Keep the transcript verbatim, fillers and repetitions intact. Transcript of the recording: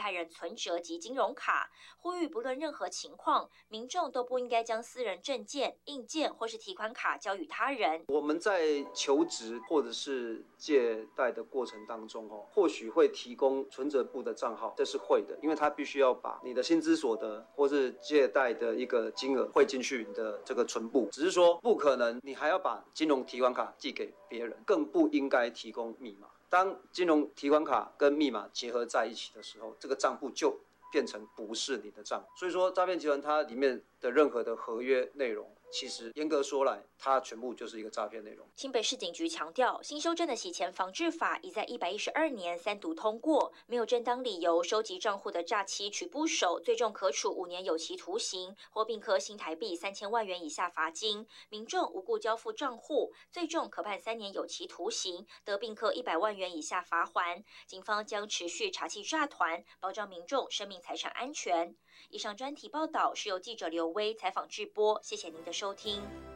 害人存折及金融卡，呼吁不论任何情况，民众都不应该将私人证件、印件或是提款卡交予他人。 我们在求职或者是借贷的过程当中，或许会提供存折簿的账号，这是会的，因为他必须要把你的薪资所得或是借贷的一个金额汇进去你的这个存簿，只是说不可能你还要把金融提款卡寄给别人，更不应该提供密码。当金融提款卡跟密码结合在一起的时候，这个账簿就变成不是你的账。所以说诈骗集团它里面的任何的合约内容，其实严格说来，它全部就是一个诈骗内容。 新北市警局强调，新修正的洗钱防治法已在一百一十二年三读通过，没有正当理由收集账户的诈欺取不手，最重可处五年有期徒刑，或并科新台币三千万元以下罚金；民众无故交付账户，最重可判三年有期徒刑，得并科一百万元以下罚锾。警方将持续查缉诈团，保障民众生命财产安全。以上专题报道是由记者刘威采访制播，谢谢您的收听。